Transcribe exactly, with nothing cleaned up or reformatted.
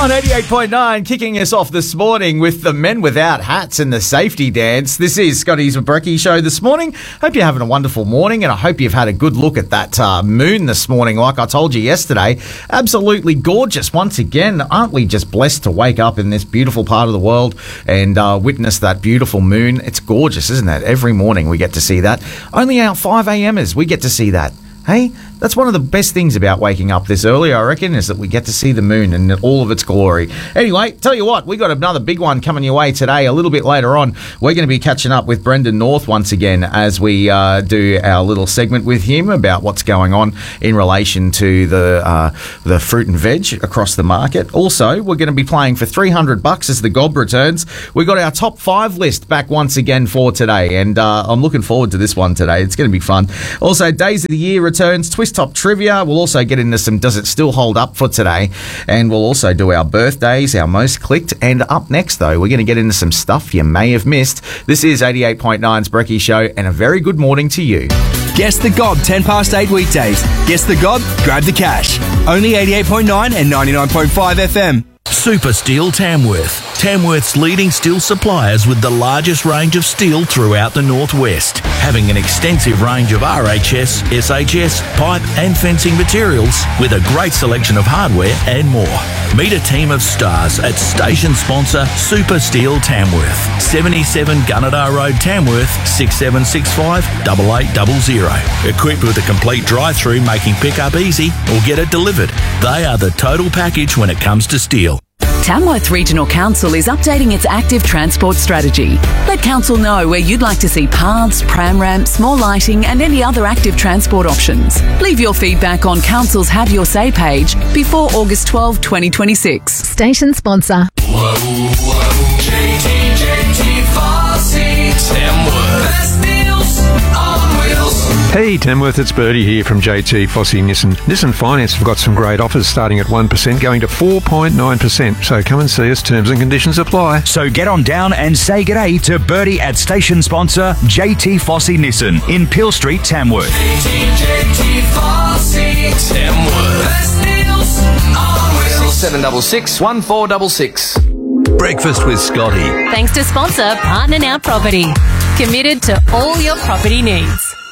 On eighty-eight point nine, kicking us off this morning with the Men Without Hats and the Safety Dance. This is Scotty's Brekkie Show this morning. Hope you're having a wonderful morning, and I hope you've had a good look at that uh, moon this morning. Like I told you yesterday, absolutely gorgeous once again. Aren't we just blessed to wake up in this beautiful part of the world and uh, witness that beautiful moon? It's gorgeous, isn't it? Every morning we get to see that. Only our five a.m.ers, we get to see that. Hey, that's one of the best things about waking up this early, I reckon, is that we get to see the moon in all of its glory. Anyway, tell you what, we got another big one coming your way today. A little bit later on, we're going to be catching up with Brendan North once again as we uh, do our little segment with him about what's going on in relation to the uh, the fruit and veg across the market. Also, we're going to be playing for three hundred bucks as the Gob returns. We got our top five list back once again for today, and uh, I'm looking forward to this one today. It's going to be fun. Also, Days of the Year returns, Twist Top Trivia. We'll also get into some Does It Still Hold Up for today, and we'll also do our birthdays, our most clicked, and up next, though, we're going to get into some stuff you may have missed. This is eighty-eight point nine's Brekkie Show, and a very good morning to you. Guess the Gob, ten past eight weekdays. Guess the Gob, grab the cash. Only eighty-eight point nine and ninety-nine point five F M. Super Steel Tamworth. Tamworth's leading steel suppliers with the largest range of steel throughout the northwest, having an extensive range of R H S, S H S, pipe and fencing materials with a great selection of hardware and more. Meet a team of stars at station sponsor Super Steel Tamworth, seventy-seven Gunnedah Road, Tamworth, six seven six five, eight eight zero zero. Equipped with a complete drive-through making pickup easy or get it delivered. They are the total package when it comes to steel. Tamworth Regional Council is updating its active transport strategy. Let Council know where you'd like to see paths, pram ramps, more lighting and any other active transport options. Leave your feedback on Council's Have Your Say page before August twelfth, twenty twenty-six. Station sponsor. Whoa, whoa, J T, J T Fossey, Tamworth. Best deals on wheels. Hey Tamworth, it's Bertie here from J T Fossey Nissan. Nissan Finance have got some great offers starting at one percent going to four point nine percent. So come and see us, terms and conditions apply. So get on down and say g'day to Bertie at station sponsor J T Fossey Nissan in Peel Street, Tamworth. J T, J T Fossey, Tamworth. Best deals on wheels. seven six six, one four six six. Breakfast with Scotty. Thanks to sponsor Partner Now Property. Committed to all your property needs.